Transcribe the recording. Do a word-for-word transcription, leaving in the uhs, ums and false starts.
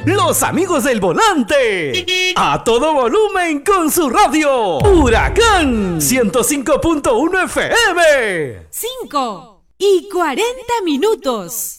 los amigos del volante. A todo volumen con su radio. Huracán ciento cinco punto uno F M. cinco y cuarenta minutos.